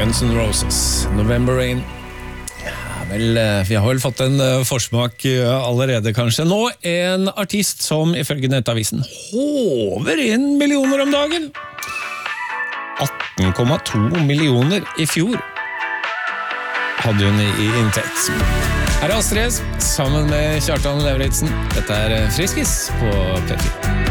Guns N' Roses, November Rain. Ja, vel, vi har vel fått en forsmak allerede kanskje. Nå en artist som ifølge Nettavisen håver inn millioner om dagen. 18,2 millioner i fjor hadde hun i inntekt. Her er Astrid sammen med Kjartan Leveritsen. Dette er Friskis på P4.